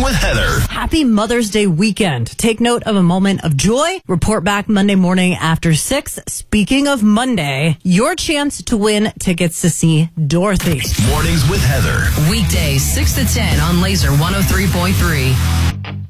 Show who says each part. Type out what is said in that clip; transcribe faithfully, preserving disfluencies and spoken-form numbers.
Speaker 1: with Heather.
Speaker 2: Happy Mother's Day weekend. Take note of a moment of joy. Report back Monday morning after six. Speaking of Monday, your chance to win tickets to see Dorothy.
Speaker 1: Mornings with Heather.
Speaker 3: Weekdays six to ten on Laser one oh three point three.